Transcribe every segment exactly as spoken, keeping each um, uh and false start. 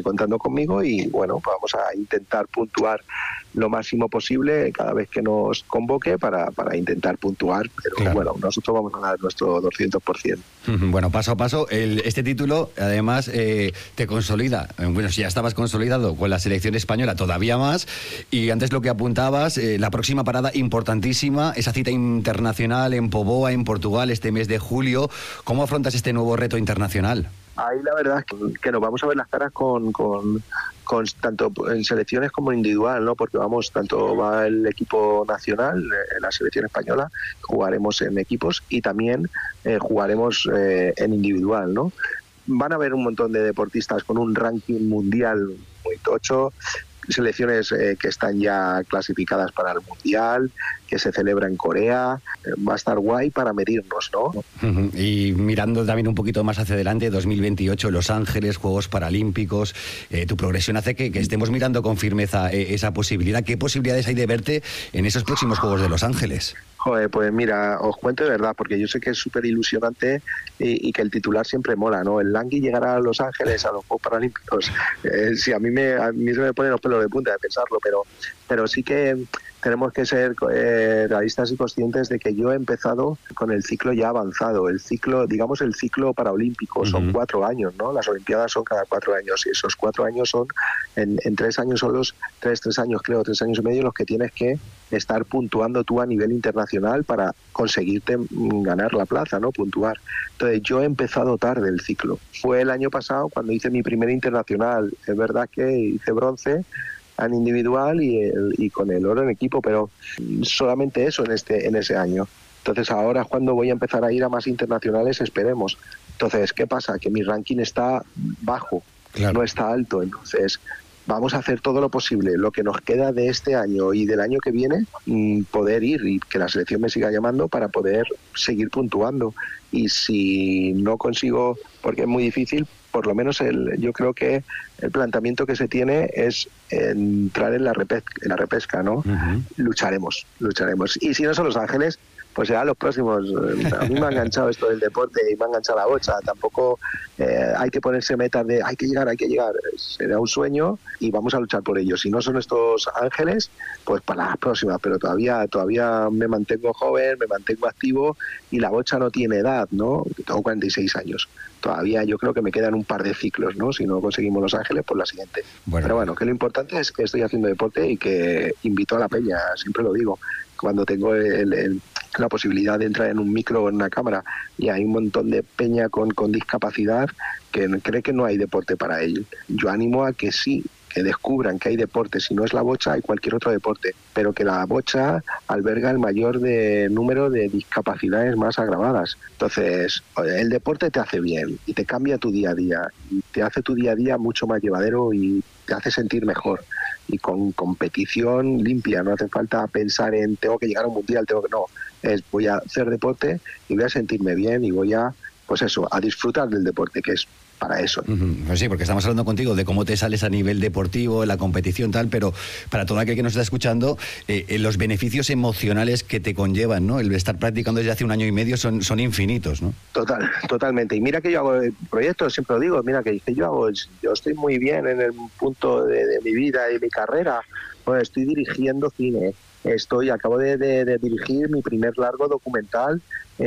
contando conmigo y bueno, vamos a intentar puntuar lo máximo posible cada vez que nos convoque para, para intentar puntuar, pero claro, bueno, nosotros vamos a dar nuestro doscientos por ciento. Bueno, paso a paso, el, este título además eh, te consolida, bueno, si ya estabas consolidado con la selección española todavía más, y antes lo que apuntabas, eh, la próxima parada importantísima, esa cita internacional en Póvoa, en Portugal, este mes de julio. ¿Cómo afrontas este nuevo reto internacional? Ahí la verdad es que, que nos vamos a ver las caras con, con, con tanto en selecciones como individual, ¿no? Porque vamos, tanto va el equipo nacional, eh, la selección española, jugaremos en equipos y también eh, jugaremos eh, en individual, ¿no? Van a haber un montón de deportistas con un ranking mundial muy tocho, selecciones eh, que están ya clasificadas para el Mundial, que se celebra en Corea. Eh, va a estar guay para medirnos, ¿no? Uh-huh. Y mirando también un poquito más hacia adelante, dos mil veintiocho, Los Ángeles, Juegos Paralímpicos, eh, tu progresión hace que, que estemos mirando con firmeza eh, esa posibilidad. ¿Qué posibilidades hay de verte en esos próximos Juegos de Los Ángeles? Joder, pues mira, os cuento de verdad, porque yo sé que es súper ilusionante y, y que el titular siempre mola, ¿no? El Langui llegará a Los Ángeles a los Juegos Paralímpicos. Eh, sí, a mí, me, a mí se me ponen los pelos de punta de pensarlo, pero, pero sí que tenemos que ser eh, realistas y conscientes de que yo he empezado con el ciclo ya avanzado. El ciclo, digamos, el ciclo paraolímpico uh-huh. son cuatro años, ¿no? Las Olimpiadas son cada cuatro años y esos cuatro años son, en, en tres años son los, tres, tres años creo, tres años y medio los que tienes que estar puntuando tú a nivel internacional para conseguirte ganar la plaza, ¿no? Puntuar. Entonces yo he empezado tarde el ciclo. Fue el año pasado cuando hice mi primer internacional. Es verdad que hice bronce en individual y, el, y con el oro en equipo, pero solamente eso en este en ese año. Entonces ahora es cuando voy a empezar a ir a más internacionales, esperemos. Entonces, ¿qué pasa? Que mi ranking está bajo, claro. No está alto. Entonces vamos a hacer todo lo posible, lo que nos queda de este año y del año que viene, poder ir y que la selección me siga llamando para poder seguir puntuando. Y si no consigo, porque es muy difícil, por lo menos el, yo creo que el planteamiento que se tiene es entrar en la, repes, en la repesca, ¿no? Uh-huh. Lucharemos, lucharemos. Y si no son Los Ángeles, pues serán los próximos. A mí me ha enganchado esto del deporte y me ha enganchado la bocha. Tampoco eh, hay que ponerse metas de hay que llegar, hay que llegar. Será un sueño y vamos a luchar por ello. Si no son estos Ángeles, pues para las próximas. Pero todavía todavía me mantengo joven, me mantengo activo y la bocha no tiene edad, ¿no? Tengo cuarenta y seis años. Todavía yo creo que me quedan un par de ciclos, ¿no? Si no conseguimos Los Ángeles, pues la siguiente. Bueno. Pero bueno, que lo importante es que estoy haciendo deporte y que invito a la peña, siempre lo digo. Cuando tengo el, el, la posibilidad de entrar en un micro o en una cámara y hay un montón de peña con, con discapacidad que cree que no hay deporte para ellos. Yo animo a que sí, que descubran que hay deporte. Si no es la bocha, hay cualquier otro deporte, pero que la bocha alberga el mayor de número de discapacidades más agravadas. Entonces, el deporte te hace bien y te cambia tu día a día, y te hace tu día a día mucho más llevadero y te hace sentir mejor. Y con competición limpia, no hace falta pensar en tengo que llegar a un mundial, tengo que no, es voy a hacer deporte y voy a sentirme bien y voy a, pues eso, a disfrutar del deporte, que es para eso. Uh-huh. Pues sí, porque estamos hablando contigo de cómo te sales a nivel deportivo, la competición tal, pero para todo aquel que nos está escuchando, eh, los beneficios emocionales que te conllevan, ¿no? El estar practicando desde hace un año y medio son, son infinitos, ¿no? Total, totalmente. Y mira que yo hago proyectos, siempre lo digo, mira que, que yo hago, yo estoy muy bien en el punto de, de mi vida y mi carrera. Bueno, estoy dirigiendo cine. Estoy, acabo de, de, de dirigir mi primer largo documental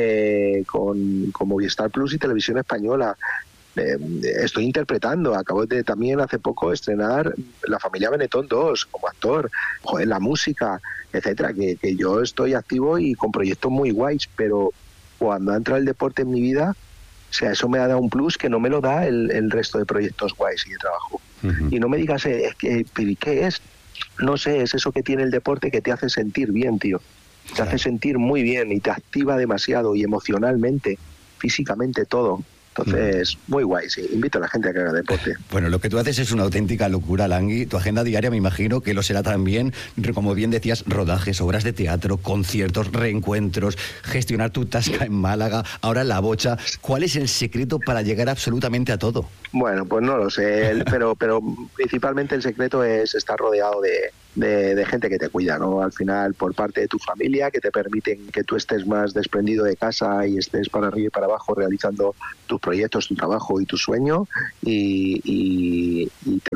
eh, con, con Movistar Plus y Televisión Española. Eh, estoy interpretando, acabo de también hace poco estrenar La Familia Benetton dos como actor, joder, la música, etcétera, que, que yo estoy activo y con proyectos muy guays, pero cuando ha entrado el deporte en mi vida, o sea, eso me ha dado un plus que no me lo da el, el resto de proyectos guays y de trabajo. Uh-huh. Y no me digas, eh, ¿qué, ¿qué es? No sé, es eso que tiene el deporte que te hace sentir bien, tío. Te claro. hace sentir muy bien y te activa demasiado y emocionalmente, físicamente, todo. Entonces, muy guay, sí. Invito a la gente a que haga deporte. Bueno, lo que tú haces es una auténtica locura, Langui. Tu agenda diaria me imagino que lo será también, como bien decías, rodajes, obras de teatro, conciertos, reencuentros, gestionar tu tasca en Málaga, ahora la bocha. ¿Cuál es el secreto para llegar absolutamente a todo? Bueno, pues no lo sé, el, pero, pero principalmente el secreto es estar rodeado de... De, de gente que te cuida, ¿no? Al final, por parte de tu familia, que te permiten que tú estés más desprendido de casa y estés para arriba y para abajo realizando tus proyectos, tu trabajo y tu sueño, y, y, y te lo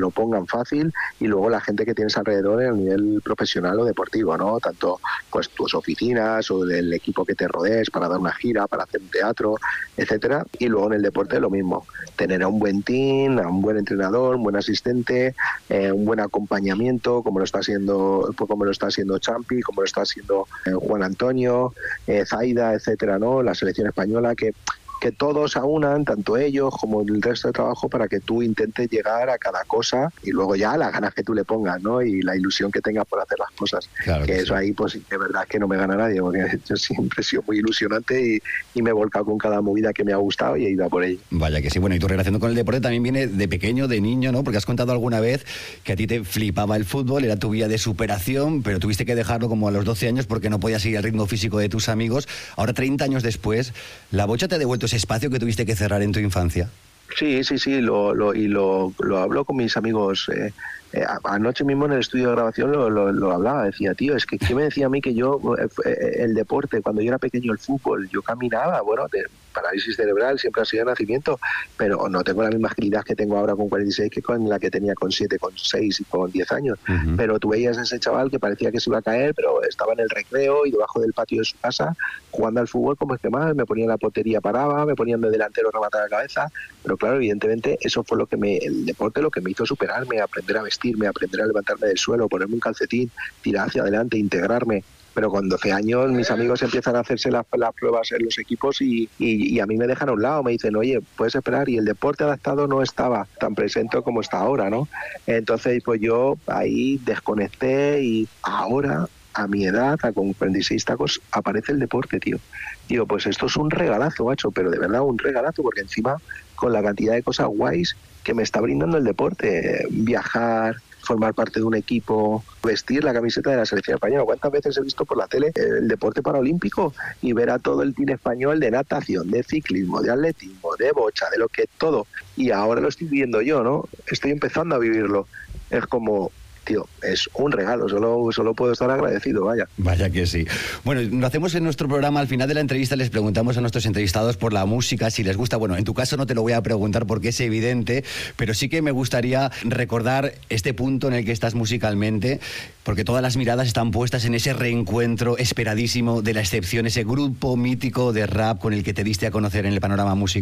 lo pongan fácil, y luego la gente que tienes alrededor en el nivel profesional o deportivo, ¿no? Tanto pues tus oficinas o del equipo que te rodees para dar una gira, para hacer un teatro, etcétera. Y luego en el deporte lo mismo, tener a un buen team, a un buen entrenador, un buen asistente, eh, un buen acompañamiento, como lo está haciendo, como lo está haciendo Champi, como lo está haciendo eh, Juan Antonio, eh, Zaida, etcétera, ¿no? La selección española, que que todos se aunan, tanto ellos como el resto de trabajo, para que tú intentes llegar a cada cosa, y luego ya las ganas que tú le pongas, ¿no? Y la ilusión que tengas por hacer las cosas. Claro que, que eso sí. ahí, pues de verdad es que no me gana nadie, porque yo siempre he sido muy ilusionante y, y me he volcado con cada movida que me ha gustado y he ido a por ello. Vaya que sí. Bueno, y tu relación con el deporte también viene de pequeño, de niño, ¿no? Porque has contado alguna vez que a ti te flipaba el fútbol, era tu vía de superación, pero tuviste que dejarlo como a los doce años porque no podías seguir el ritmo físico de tus amigos. Ahora, treinta años después, ¿la bocha te ha devuelto ese espacio que tuviste que cerrar en tu infancia? Sí, sí, sí, lo, lo, y lo, lo hablo con mis amigos. Eh, eh, anoche mismo en el estudio de grabación lo, lo, lo hablaba, decía, tío, es que ¿qué me decía a mí que yo, eh, el deporte, cuando yo era pequeño, el fútbol, yo caminaba, bueno, de parálisis cerebral, siempre ha sido de nacimiento, pero no tengo la misma agilidad que tengo ahora con cuarenta y seis que con la que tenía con siete, con seis y con diez años. Uh-huh. Pero tú veías a ese chaval que parecía que se iba a caer, pero estaba en el recreo y debajo del patio de su casa jugando al fútbol como es que más, me ponía la portería, paraba, me ponían de delantero, rematar la cabeza, pero claro, evidentemente eso fue lo que me, el deporte lo que me hizo superarme, aprender a vestirme, aprender a levantarme del suelo, ponerme un calcetín, tirar hacia adelante, integrarme. Pero con doce años mis amigos empiezan a hacerse las, las pruebas en los equipos y, y, y a mí me dejan a un lado, me dicen, oye, puedes esperar, y el deporte adaptado no estaba tan presente como está ahora, ¿no? Entonces pues yo ahí desconecté, y ahora, a mi edad, a con cuarenta y seis tacos, aparece el deporte, tío. Digo, pues esto es un regalazo, macho, pero de verdad un regalazo, porque encima con la cantidad de cosas guays que me está brindando el deporte, viajar, formar parte de un equipo, vestir la camiseta de la selección española. ¿Cuántas veces he visto por la tele el deporte paralímpico y ver a todo el team español de natación, de ciclismo, de atletismo, de bocha, de lo que todo? Y ahora lo estoy viviendo yo, ¿no? Estoy empezando a vivirlo. Es como, tío, es un regalo, solo, solo puedo estar agradecido, vaya. Vaya que sí. Bueno, lo hacemos en nuestro programa, al final de la entrevista les preguntamos a nuestros entrevistados por la música, si les gusta. Bueno, en tu caso no te lo voy a preguntar porque es evidente, pero sí que me gustaría recordar este punto en el que estás musicalmente, porque todas las miradas están puestas en ese reencuentro esperadísimo de La Excepción, ese grupo mítico de rap con el que te diste a conocer en el panorama musical.